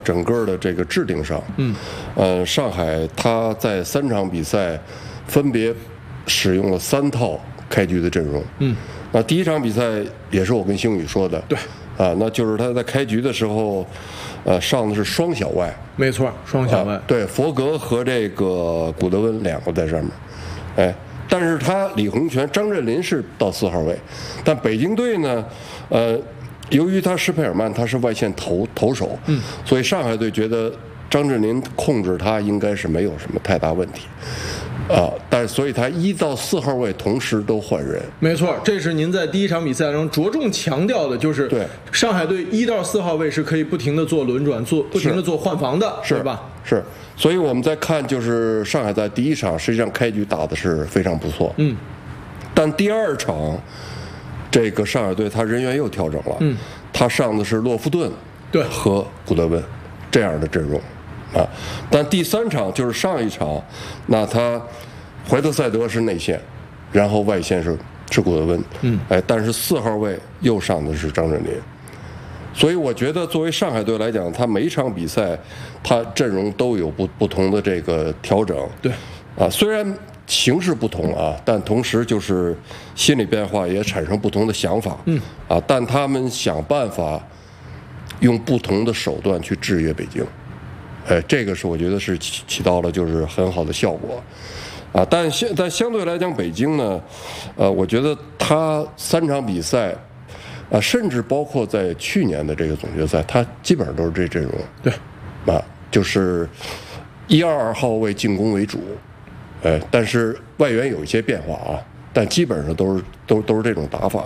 整个的这个制定上，上海他在3场比赛分别使用了3套开局的阵容，那第一场比赛也是我跟星宇说的， 对， 那就是他在开局的时候，上的是双小外， 没错，双小外， 对，佛格和这个古德温2个在上面，但是他李洪权、张镇麟是到4号位，但北京队呢，由于他施佩尔曼他是外线投手，所以上海队觉得张镇麟控制他应该是没有什么太大问题，但所以他1到4号位同时都换人。 没错，这是您在第一场比赛中着重强调的，就是对上海队1到4号位是可以不停的做轮转，不停的做换防的，对吧？ 是，所以我们在看就是上海在第一场实际上开局打的是非常不错，但第2场。这个上海队他人员又调整了，他上的是洛夫顿对和古德温这样的阵容，但第3场就是上一场，那他怀特塞德是内线，然后外线是古德温，但是4号位又上的是张镇麟，所以我觉得作为上海队来讲，他每一场比赛他阵容都有不同的这个调整， 对， 虽然形式不同但同时就是心理变化也产生不同的想法，但他们想办法用不同的手段去制约北京，这个是我觉得是起到了就是很好的效果，但相对来讲，北京呢，我觉得他3场比赛，甚至包括在去年的这个总决赛，他基本上都是这阵容， 对， 就是1、2号位进攻为主。但是外援有一些变化但基本上都是这种打法，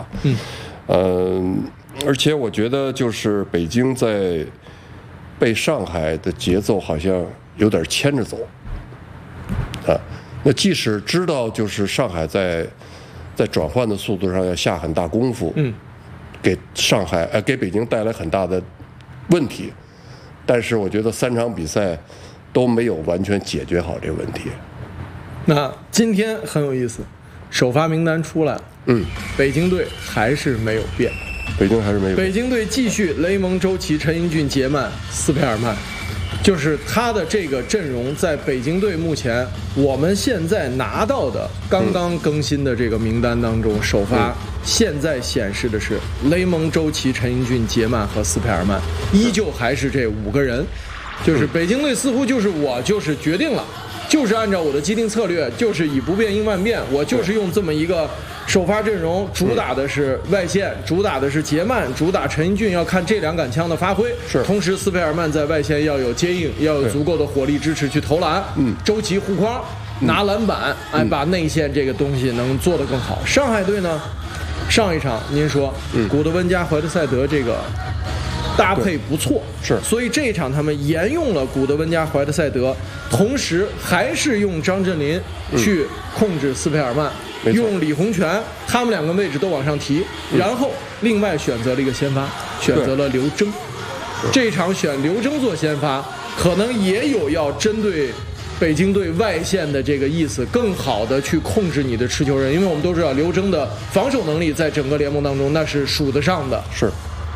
而且我觉得就是北京在被上海的节奏好像有点牵着走，那即使知道就是上海在转换的速度上要下很大功夫，给北京带来很大的问题，但是我觉得3场比赛都没有完全解决好这个问题。 那今天很有意思，首发名单出来了，北京队还是没有变， 北京队继续雷蒙、周琦、陈英俊、杰曼、斯佩尔曼，就是他的这个阵容在北京队目前我们现在拿到的刚刚更新的这个名单当中，首发现在显示的是雷蒙、周琦、陈英俊、杰曼和斯佩尔曼，依旧还是这5个人，就是北京队似乎就是我就是决定了，就是按照我的既定策略，就是以不变应万变，我就是用这么一个首发阵容，主打的是外线，主打的是杰曼，主打陈英俊，要看这2杆枪的发挥。 是， 同时斯佩尔曼在外线要有接应，要有足够的火力支持去投篮。周琦护框，拿篮板，把内线这个东西能做得更好。上海队呢，上一场您说，古德温加怀特塞德这个搭配不错， 是， 所以这一场他们沿用了古德温加怀特塞德，同时还是用张镇麟去控制斯佩尔曼，用李洪权，他们2个位置都往上提，然后另外选择了一个先发，选择了刘铮。这场选刘铮做先发，可能也有要针对北京队外线的这个意思，更好的去控制你的持球人，因为我们都知道刘铮的防守能力在整个联盟当中那是数得上的。 是。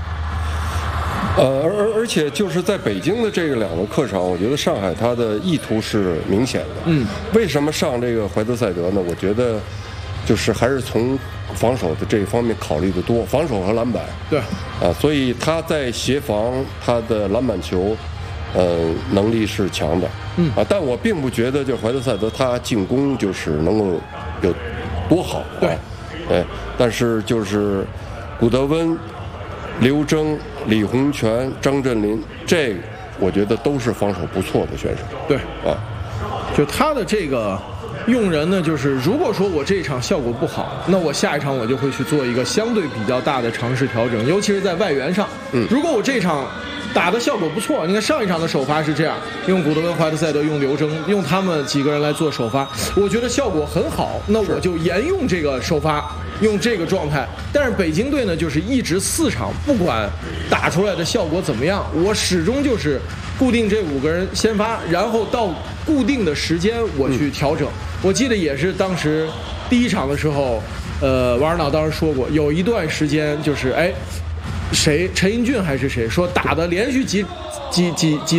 而且就是在北京的这个2个客场，我觉得上海他的意图是明显的。为什么上这个怀特塞德呢？我觉得就是还是从防守的这一方面考虑的多，防守和篮板。 对， 所以他在协防，他的篮板球，能力是强的。但我并不觉得就怀特塞德他进攻就是能够有多好。对，但是就是古德温、刘铮、李洪权、张镇麟，这我觉得都是防守不错的选手。 对，就他的这个用人呢，就是如果说我这一场效果不好，那我下一场我就会去做一个相对比较大的尝试调整，尤其是在外援上。如果我这一场打的效果不错，你看上一场的首发是这样，用古德温、怀特塞德，用刘铮，用他们几个人来做首发，我觉得效果很好，那我就沿用这个首发，用这个状态。但是北京队呢，就是一直4场，不管打出来的效果怎么样，我始终就是固定这5个人先发，然后到固定的时间我去调整。我记得也是当时第一场的时候，王指导当时说过，有一段时间就是谁陈英俊还是谁说打的连续几